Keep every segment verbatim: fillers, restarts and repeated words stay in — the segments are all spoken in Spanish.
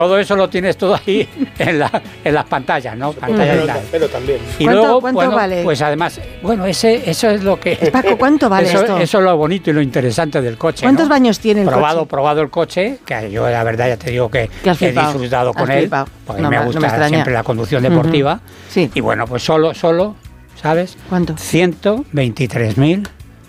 Todo eso lo tienes todo ahí en, la, en las pantallas, ¿no? Pantallas pero, y tal. pero también. Y ¿Cuánto, luego, cuánto bueno, vale? pues además, bueno, ese, eso es lo que... Paco, ¿cuánto vale eso, esto? Eso es lo bonito y lo interesante del coche, ¿Cuántos ¿no? baños tiene el probado, coche? Probado el coche, que yo la verdad ya te digo que, que has que he flipado, disfrutado con has él, flipado. porque No me me- no gusta me extraña. siempre la conducción deportiva. Uh-huh. Sí. Y bueno, pues solo, solo, ¿sabes? ¿Cuánto? ciento veintitrés mil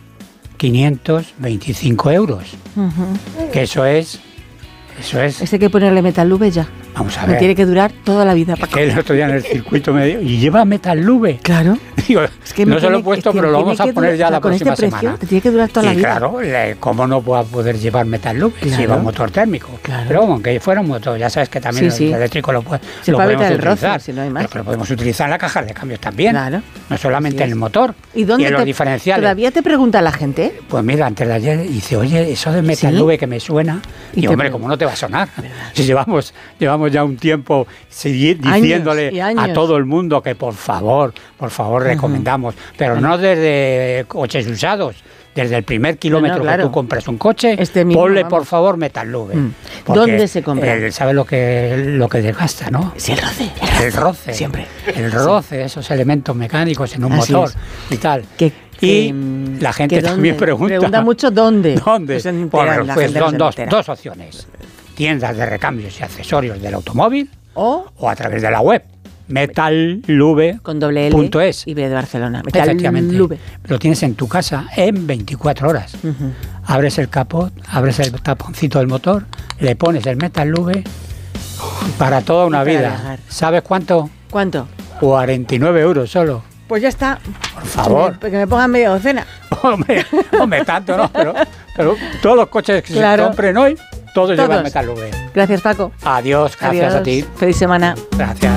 quinientos veinticinco euros. Uh-huh. Que eso es... Eso es... Este hay que ponerle Metal Lube ya. Vamos a Me ver. tiene que durar toda la vida, Paco. Que el otro día en el circuito me dijo, ¿y lleva Metal Lube? Claro. Digo, Es que me no se lo he tiene- puesto, es que pero lo tiene vamos a que poner durar- ya o sea, la con próxima este precio semana. te tiene que durar toda y la vida. claro, le- ¿cómo no va a poder llevar Metal Lube? Claro. Si lleva un motor térmico. Claro. Pero aunque fuera un motor, ya sabes que también Sí, el sí. eléctrico lo, puede, Se lo puede podemos evitar el roce, utilizar. si no hay más. Pero, pero podemos utilizar en la caja de cambios también. Claro. No solamente Así en es. el motor. ¿Y dónde en los te- diferenciales. ¿Todavía te pregunta la gente? Pues mira, antes de ayer dice, oye, eso de Metal ¿Sí? Lube que me suena. Y Y te hombre, pregun- ¿cómo no te va a sonar? Si llevamos, llevamos ya un tiempo seguir Años diciéndole y años. a todo el mundo que por favor, por favor, recomendamos. Pero no desde coches usados. Desde el primer kilómetro No, no, claro. que tú compras un coche, Este mismo, ponle vamos. por favor Metal Lube. Mm. Porque ¿Dónde se compra? Él sabe lo que, lo que desgasta, ¿no? Sí, el roce. El roce. Siempre. El roce, esos elementos mecánicos en un Así motor es. y tal. Que- y que, mm, la gente que también dónde. pregunta. Pregunta mucho dónde. ¿Dónde? Pues se enteran, Bueno, la pues gente no son se dos, entera. dos opciones. Tiendas de recambios y accesorios del automóvil O o a través de la web. Metallube. con doble L Punto es. y B de Barcelona. Metal Efectivamente. Lube. Lo tienes en tu casa en veinticuatro horas. Ujú. Abres el capot, abres el taponcito del motor, le pones el Metal Lube para toda una Y para vida. viajar. ¿Sabes cuánto? ¿Cuánto? cuarenta y nueve euros solo. Pues ya está. Por favor. Que me, que me pongan media docena. Hombre, hombre, tanto no, pero, pero todos los coches que Claro. se compren hoy, todos, Todos. llevan Metal Lube. Gracias, Paco. Adiós, gracias Adiós. a ti. Feliz semana. Gracias.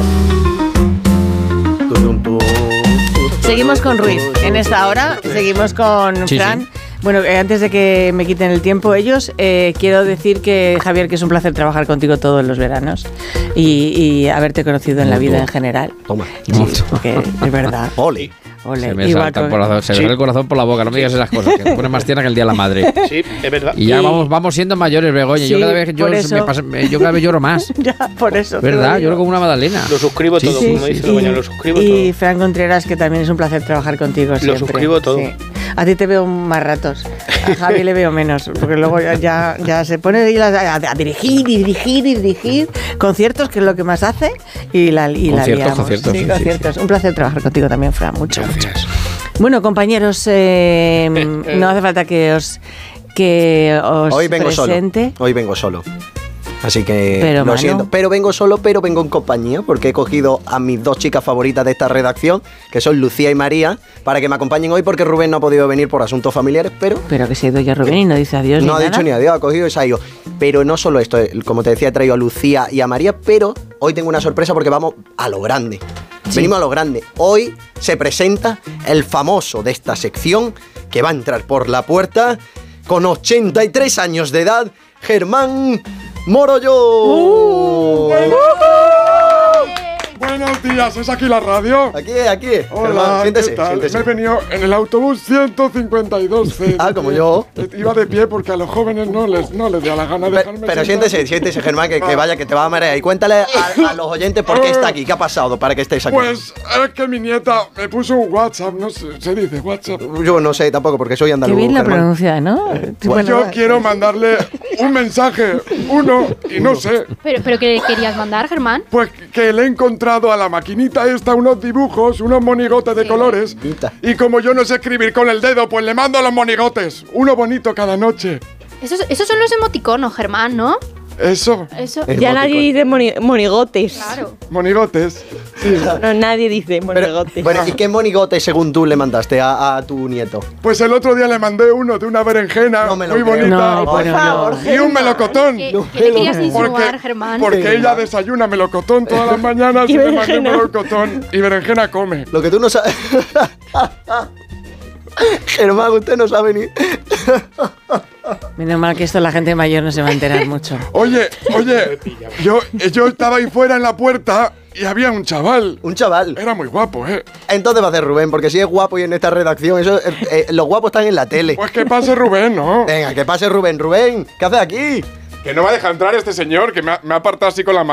Seguimos con Ruiz. En esta hora seguimos con Sí, Fran. sí. Bueno, eh, antes de que me quiten el tiempo ellos, eh, quiero decir que, Javier, que es un placer trabajar contigo todos los veranos y, y haberte conocido en la vida en general. Toma. Sí, porque es verdad. Oli. Ole. Se me Y salta el Paco- corazón, se me Sí. sale el corazón por la boca, no me digas esas cosas, que me pone más tierna que el día de la madre. Sí, es verdad. Y ya Y- vamos, vamos siendo mayores, Begoña. yo Sí, cada vez yo, por me eso. pasa- me- yo cada vez lloro más. Ya, por eso. te lo ¿Verdad? digo. Lloro como una magdalena. Lo suscribo Sí, todo, sí, como sí, dice sí. Begoña, lo suscribo y todo. Fran Contreras, que también es un placer trabajar contigo siempre. suscribo todo. Sí. A ti te veo más ratos. A Javi le veo menos, porque luego ya, ya, ya se pone ahí a, a- a dirigir y dirigir y dirigir conciertos, que es lo que más hace, y la, y la Conciertos, liamos. conciertos, Sí, sí, sí, conciertos. Un placer trabajar contigo también, Fran. Mucho, mucho. Gracias. Bueno, compañeros, eh, no hace falta que os, que os Hoy vengo presente. solo. Hoy vengo solo. Así que Pero, lo Manu. siento. Pero vengo solo, pero vengo en compañía, porque he cogido a mis dos chicas favoritas de esta redacción, que son Lucía y María, para que me acompañen hoy, porque Rubén no ha podido venir por asuntos familiares, pero Pero que se ha ido ya Rubén y no dice adiós no ha ni dicho nada. ni adiós, ha cogido y se ha ido. Pero no solo esto, eh, como te decía, he traído a Lucía y a María, pero hoy tengo una sorpresa porque vamos a lo grande. Sí. Venimos a lo grande. Hoy se presenta el famoso de esta sección que va a entrar por la puerta con ochenta y tres años de edad, Germán Morollo. Uh, Buenos días, ¿es aquí la radio? Aquí, aquí. Hola, Germán, siéntese, ¿qué tal? siéntese. Me he venido en el autobús ciento cincuenta y dos C. Ah, como yo. Iba de pie porque a los jóvenes no les, no les da la gana de Pe- dejarme Pero sentar. siéntese, siéntese, Germán, que, que vaya, que te va a marear. Y cuéntale a, a los oyentes por qué está aquí, qué ha pasado para que estéis aquí. Pues es que mi nieta me puso un WhatsApp, no sé, se dice WhatsApp. Yo no sé tampoco, porque soy Qué andaluz. bien la Germán. pronuncia, ¿no? Pues Bueno, yo va. quiero mandarle un mensaje, uno, y no sé. Pero, pero ¿qué querías mandar, Germán? Pues que le he encontrado a la maquinita esta unos dibujos, unos monigotes de Sí. colores. Quita. Y como yo no sé escribir con el dedo, pues le mando los monigotes. Uno bonito cada noche. Esos, esos son los emoticonos, Germán, ¿no? Eso, Eso. Eh. Ya nadie dice moni- monigotes. Claro. monigotes. No, nadie dice Pero, monigotes. bueno, ¿y qué monigote según tú le mandaste a, a tu nieto? Pues el otro día le mandé uno de una berenjena No me lo muy creo. bonita. No, Por bueno, favor, no. Y un melocotón. ¿Qué, qué le querías insinuar, Porque, Germán? porque ella desayuna melocotón todas las mañanas Y y, le mandé un berenjena. melocotón. Y berenjena come. Lo que tú no sabes... Germán, usted no sabe ni... Menos mal que esto la gente mayor no se va a enterar mucho. Oye, oye, yo, yo estaba ahí fuera en la puerta y había un chaval. Un chaval. Era muy guapo, ¿eh? Entonces va a ser Rubén, porque si es guapo y en esta redacción, eso, eh, eh, los guapos están en la tele. Pues que pase Rubén, ¿no? Venga, que pase Rubén. Rubén, ¿qué hace aquí? Que no va a dejar entrar este señor, que me ha, me ha apartado así con la mano.